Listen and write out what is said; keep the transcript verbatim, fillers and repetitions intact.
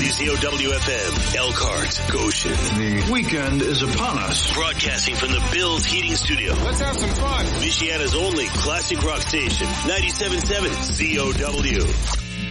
Z O W F M, Elkhart, Goshen. The weekend is upon us. Broadcasting from the Bills Heating Studio. Let's have some fun. Michiana's only classic rock station, ninety-seven point seven Z O W.